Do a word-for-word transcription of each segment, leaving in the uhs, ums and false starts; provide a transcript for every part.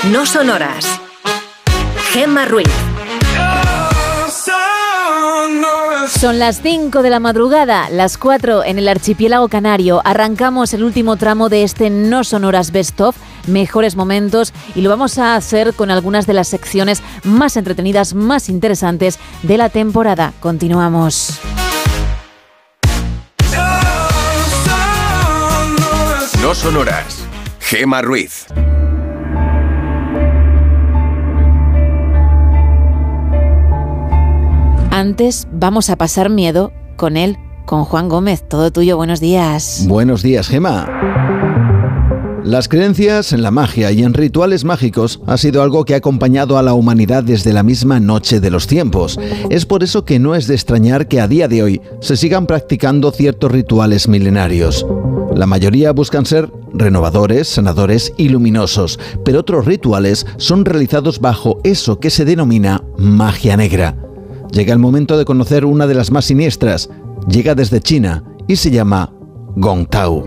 No son horas. Gemma Ruiz. Son las cinco de la madrugada, las cuatro en el archipiélago canario. Arrancamos el último tramo de este No Son Horas Best of, mejores momentos, y lo vamos a hacer con algunas de las secciones más entretenidas, más interesantes de la temporada. Continuamos. No Son Horas. Gemma Ruiz. Antes vamos a pasar miedo con él, con Juan Gómez. Todo tuyo, buenos días. Buenos días, Gemma. Las creencias en la magia y en rituales mágicos ha sido algo que ha acompañado a la humanidad desde la misma noche de los tiempos. Es por eso que no es de extrañar que a día de hoy se sigan practicando ciertos rituales milenarios. La mayoría buscan ser renovadores, sanadores y luminosos, pero otros rituales son realizados bajo eso que se denomina magia negra. Llega el momento de conocer una de las más siniestras. Llega desde China y se llama Gong Tao.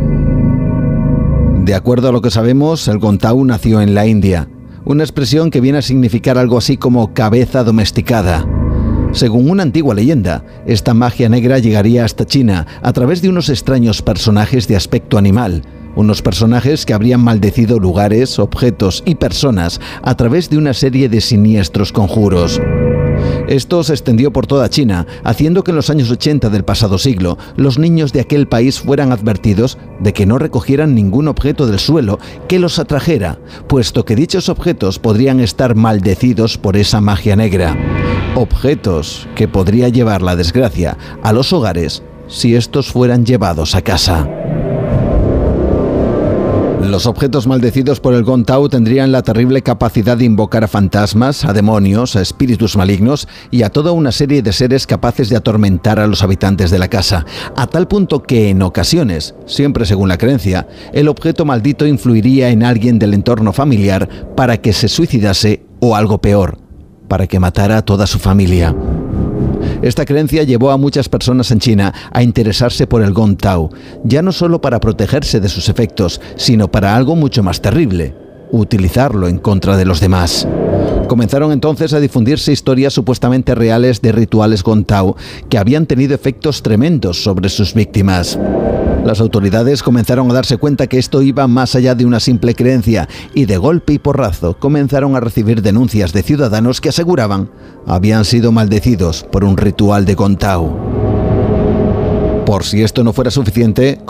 De acuerdo a lo que sabemos, el Gong Tao nació en la India, una expresión que viene a significar algo así como cabeza domesticada. Según una antigua leyenda, esta magia negra llegaría hasta China a través de unos extraños personajes de aspecto animal, unos personajes que habrían maldecido lugares, objetos y personas a través de una serie de siniestros conjuros. Esto se extendió por toda China, haciendo que en los años ochenta del pasado siglo los niños de aquel país fueran advertidos de que no recogieran ningún objeto del suelo que los atrajera, puesto que dichos objetos podrían estar maldecidos por esa magia negra. Objetos que podría llevar la desgracia a los hogares si estos fueran llevados a casa. Los objetos maldecidos por el Gong Tao tendrían la terrible capacidad de invocar a fantasmas, a demonios, a espíritus malignos y a toda una serie de seres capaces de atormentar a los habitantes de la casa, a tal punto que en ocasiones, siempre según la creencia, el objeto maldito influiría en alguien del entorno familiar para que se suicidase o algo peor, para que matara a toda su familia. Esta creencia llevó a muchas personas en China a interesarse por el Gong Tao, ya no solo para protegerse de sus efectos, sino para algo mucho más terrible: utilizarlo en contra de los demás. Comenzaron entonces a difundirse historias supuestamente reales de rituales Gong Tao que habían tenido efectos tremendos sobre sus víctimas. Las autoridades comenzaron a darse cuenta que esto iba más allá de una simple creencia y de golpe y porrazo comenzaron a recibir denuncias de ciudadanos que aseguraban habían sido maldecidos por un ritual de Gong Tao. Por si esto no fuera suficiente,